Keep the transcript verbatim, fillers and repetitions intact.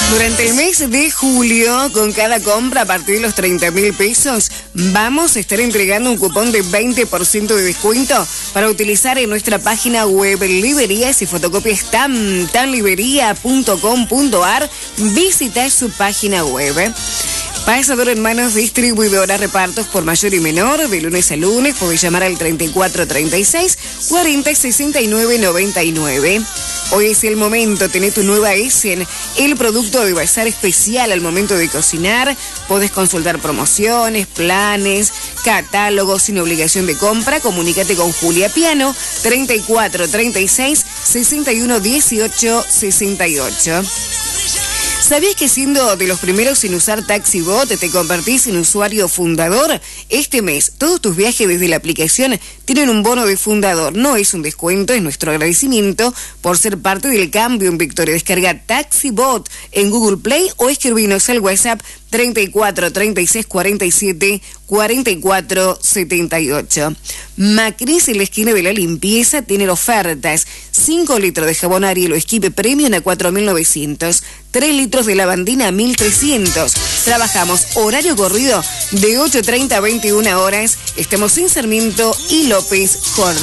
Durante el mes de julio, con cada compra a partir de los treinta mil pesos, vamos a estar entregando un cupón de veinte por ciento de descuento para utilizar en nuestra página web Librerías y Fotocopias tan tan librería punto com punto ar. Visita su página web. Pasador en manos distribuidora, repartos por mayor y menor, de lunes a lunes. Podés llamar al treinta y cuatro treinta y seis cuarenta sesenta y nueve noventa y nueve. Hoy es el momento, tenés tu nueva Essen, el producto de bazar especial al momento de cocinar. Podés consultar promociones, planes, catálogos sin obligación de compra. Comunícate con Julia Piano, treinta y cuatro treinta y seis sesenta y uno dieciocho sesenta y ocho. ¿Sabías que siendo de los primeros en usar TaxiBot te convertís en usuario fundador? Este mes, todos tus viajes desde la aplicación tienen un bono de fundador. No es un descuento, es nuestro agradecimiento por ser parte del cambio en Victoria. Descarga TaxiBot en Google Play o escribinos al WhatsApp treinta y cuatro treinta y seis cuarenta y siete cuarenta y cuatro setenta y ocho. Macris, en la esquina de la limpieza, tiene ofertas. cinco litros de jabón Ariel o Esquipe Premium a cuatro mil novecientos. tres litros de lavandina a mil trescientos. Trabajamos horario corrido de ocho treinta a veintiuna horas. Estamos en Sarmiento y López Jordán.